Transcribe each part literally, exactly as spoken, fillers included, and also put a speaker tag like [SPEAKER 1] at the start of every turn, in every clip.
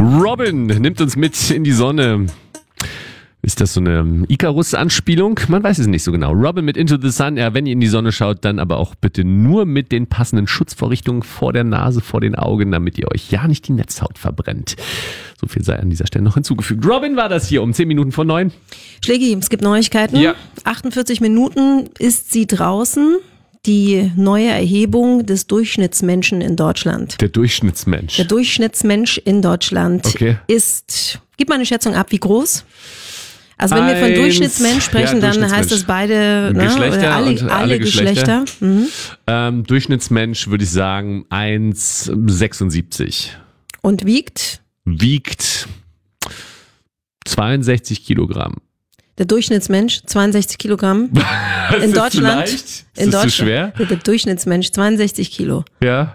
[SPEAKER 1] Robin nimmt uns mit in die Sonne. Ist das so eine Icarus-Anspielung? Man weiß es nicht so genau. Robin mit Into the Sun. Ja, wenn ihr in die Sonne schaut, dann aber auch bitte nur mit den passenden Schutzvorrichtungen vor der Nase, vor den Augen, damit ihr euch ja nicht die Netzhaut verbrennt. So viel sei an dieser Stelle noch hinzugefügt. Robin war das hier um zehn Minuten vor neun.
[SPEAKER 2] Schlägi, es gibt Neuigkeiten.
[SPEAKER 1] Ja.
[SPEAKER 2] achtundvierzig Minuten ist sie draußen. Die neue Erhebung des Durchschnittsmenschen in Deutschland.
[SPEAKER 1] Der Durchschnittsmensch.
[SPEAKER 2] Der Durchschnittsmensch in Deutschland
[SPEAKER 1] Okay.
[SPEAKER 2] ist, gib mal eine Schätzung ab, wie groß? Also wenn wir von
[SPEAKER 1] Eins,
[SPEAKER 2] Durchschnittsmensch sprechen,
[SPEAKER 1] ja,
[SPEAKER 2] dann heißt das beide, ne,
[SPEAKER 1] Geschlechter
[SPEAKER 2] oder alle,
[SPEAKER 1] und
[SPEAKER 2] alle,
[SPEAKER 1] alle
[SPEAKER 2] Geschlechter.
[SPEAKER 1] Geschlechter.
[SPEAKER 2] Mhm.
[SPEAKER 1] Ähm, Durchschnittsmensch würde ich sagen eins Komma sechsundsiebzig.
[SPEAKER 2] Und wiegt?
[SPEAKER 1] Wiegt zweiundsechzig Kilogramm.
[SPEAKER 2] Der Durchschnittsmensch zweiundsechzig Kilogramm.
[SPEAKER 1] Ist
[SPEAKER 2] In
[SPEAKER 1] das
[SPEAKER 2] Deutschland.
[SPEAKER 1] zu leicht? Ist
[SPEAKER 2] in
[SPEAKER 1] das
[SPEAKER 2] Deutschland.
[SPEAKER 1] zu schwer?
[SPEAKER 2] Der Durchschnittsmensch zweiundsechzig Kilo.
[SPEAKER 1] Ja.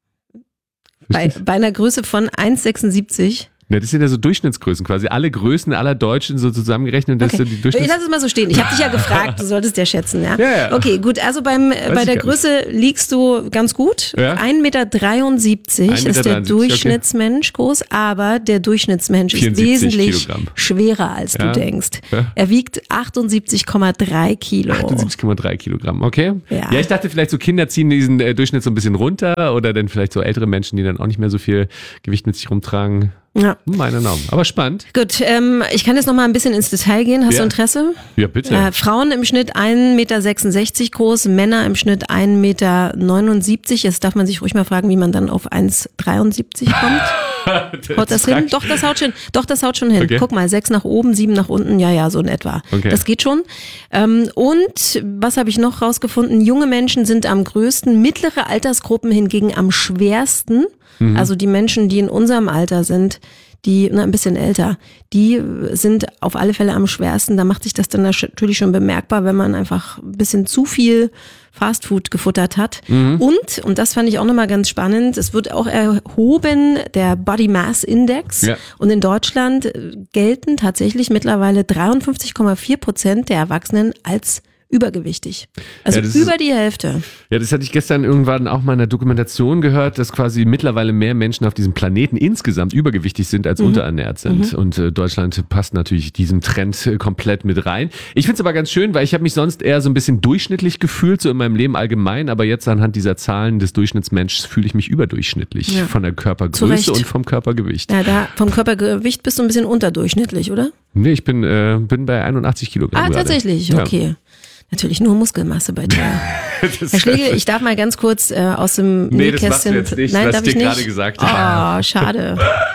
[SPEAKER 2] Bei, bei einer Größe von eins Komma sechsundsiebzig.
[SPEAKER 1] Ja, das sind ja so Durchschnittsgrößen quasi. Alle Größen aller Deutschen so zusammengerechnet. Das
[SPEAKER 2] Okay.
[SPEAKER 1] ist so die
[SPEAKER 2] Ich
[SPEAKER 1] Durchschnitts-
[SPEAKER 2] lass es mal so stehen. Ich habe dich ja gefragt, du solltest ja schätzen, ja?
[SPEAKER 1] Ja, ja.
[SPEAKER 2] Okay, gut. Also beim, bei
[SPEAKER 1] ich
[SPEAKER 2] der
[SPEAKER 1] gar
[SPEAKER 2] Größe liegst du ganz gut.
[SPEAKER 1] Ja.
[SPEAKER 2] ein Meter dreiundsiebzig
[SPEAKER 1] ein Meter
[SPEAKER 2] ist der
[SPEAKER 1] dreiundsiebzig,
[SPEAKER 2] Durchschnittsmensch groß, aber der Durchschnittsmensch ist
[SPEAKER 1] vierundsiebzig
[SPEAKER 2] wesentlich
[SPEAKER 1] Kilogramm.
[SPEAKER 2] schwerer, als
[SPEAKER 1] Ja.
[SPEAKER 2] du denkst.
[SPEAKER 1] Ja.
[SPEAKER 2] Er wiegt achtundsiebzig Komma drei Kilo.
[SPEAKER 1] achtundsiebzig Komma drei Kilogramm, okay.
[SPEAKER 2] Ja.
[SPEAKER 1] ja, ich dachte vielleicht so Kinder ziehen diesen äh, Durchschnitt so ein bisschen runter oder dann vielleicht so ältere Menschen, die dann auch nicht mehr so viel Gewicht mit sich rumtragen.
[SPEAKER 2] Ja.
[SPEAKER 1] Meine Namen. Aber spannend.
[SPEAKER 2] Gut, ähm, ich kann jetzt noch mal ein bisschen ins Detail gehen. Hast
[SPEAKER 1] Ja.
[SPEAKER 2] du Interesse?
[SPEAKER 1] Ja, bitte.
[SPEAKER 2] Äh, Frauen im Schnitt ein Meter sechsundsechzig groß, Männer im Schnitt ein Meter neunundsiebzig. Jetzt darf man sich ruhig mal fragen, wie man dann auf eins Komma dreiundsiebzig kommt. Haut das hin? Doch, das haut schon, doch, das haut schon hin.
[SPEAKER 1] Okay.
[SPEAKER 2] Guck mal, sechs nach oben, sieben nach unten, ja, ja, so in etwa.
[SPEAKER 1] Okay.
[SPEAKER 2] Das geht schon. Ähm, und was habe ich noch rausgefunden? Junge Menschen sind am größten, mittlere Altersgruppen hingegen am schwersten.
[SPEAKER 1] Mhm.
[SPEAKER 2] Also die Menschen, die in unserem Alter sind, die na, ein bisschen älter, die sind auf alle Fälle am schwersten. Da macht sich das dann natürlich schon bemerkbar, wenn man einfach ein bisschen zu viel Fastfood gefuttert hat.
[SPEAKER 1] Mhm.
[SPEAKER 2] Und, und das fand ich auch nochmal ganz spannend, es wird auch erhoben, der Body Mass Index.
[SPEAKER 1] Ja.
[SPEAKER 2] Und in Deutschland gelten tatsächlich mittlerweile dreiundfünfzig Komma vier Prozent der Erwachsenen als übergewichtig. Also
[SPEAKER 1] Ja, das
[SPEAKER 2] über
[SPEAKER 1] ist-
[SPEAKER 2] die Hälfte.
[SPEAKER 1] Ja, das hatte ich gestern irgendwann auch mal in der Dokumentation gehört, dass quasi mittlerweile mehr Menschen auf diesem Planeten insgesamt übergewichtig sind, als unterernährt sind. Und äh, Deutschland passt natürlich diesem Trend äh, komplett mit rein. Ich finde es aber ganz schön, weil ich habe mich sonst eher so ein bisschen durchschnittlich gefühlt, so in meinem Leben allgemein, aber jetzt anhand dieser Zahlen des Durchschnittsmenschs fühle ich mich überdurchschnittlich
[SPEAKER 2] Ja.
[SPEAKER 1] von der
[SPEAKER 2] Zu
[SPEAKER 1] Körpergröße
[SPEAKER 2] Recht.
[SPEAKER 1] und vom Körpergewicht.
[SPEAKER 2] Ja, da vom Körpergewicht bist du ein bisschen unterdurchschnittlich, oder?
[SPEAKER 1] Nee, ich bin, äh, bin bei einundachtzig Kilogramm
[SPEAKER 2] Ah,
[SPEAKER 1] gerade.
[SPEAKER 2] tatsächlich,
[SPEAKER 1] Ja.
[SPEAKER 2] Okay. Natürlich nur Muskelmasse bei dir.
[SPEAKER 1] Das
[SPEAKER 2] Herr Schlegel, ich darf mal ganz kurz äh, aus dem
[SPEAKER 1] Nee, das machst du
[SPEAKER 2] Nähkästchen.
[SPEAKER 1] jetzt nicht,
[SPEAKER 2] Nein,
[SPEAKER 1] was
[SPEAKER 2] darf
[SPEAKER 1] ich
[SPEAKER 2] ich
[SPEAKER 1] dir
[SPEAKER 2] nicht?
[SPEAKER 1] gerade gesagt habe.
[SPEAKER 2] Oh, schade.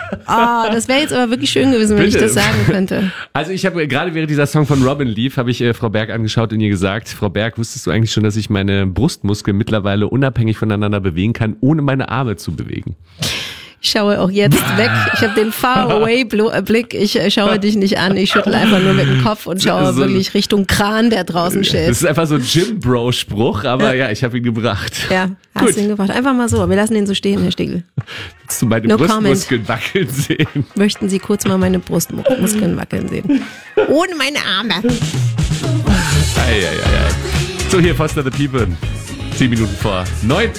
[SPEAKER 2] Oh, das wäre jetzt aber wirklich schön gewesen, wenn
[SPEAKER 1] Bitte.
[SPEAKER 2] ich das sagen könnte.
[SPEAKER 1] Also ich habe gerade während dieser Song von Robin lief, habe ich äh, Frau Berg angeschaut und ihr gesagt, Frau Berg, wusstest du eigentlich schon, dass ich meine Brustmuskeln mittlerweile unabhängig voneinander bewegen kann, ohne meine Arme zu bewegen?
[SPEAKER 2] Ich schaue auch jetzt weg. Ich habe den Far-Away-Blick. Ich äh, schaue dich nicht an. Ich schüttle einfach nur mit dem Kopf und schaue
[SPEAKER 1] So-
[SPEAKER 2] wirklich Richtung Kran, der draußen
[SPEAKER 1] Das
[SPEAKER 2] steht.
[SPEAKER 1] ist einfach so ein Gym-Bro-Spruch, aber ja, ich habe ihn gebracht.
[SPEAKER 2] Ja,
[SPEAKER 1] Gut.
[SPEAKER 2] hast du ihn gebracht. Einfach mal so. Wir lassen ihn so stehen, Herr Stegel.
[SPEAKER 1] Willst du meine
[SPEAKER 2] No
[SPEAKER 1] Brustmuskeln wackeln sehen?
[SPEAKER 2] Möchten Sie kurz mal meine Brustmuskeln wackeln sehen? Ohne meine Arme.
[SPEAKER 1] Ei, ei, ei, ei. So, hier Foster the People. Zehn Minuten vor neun.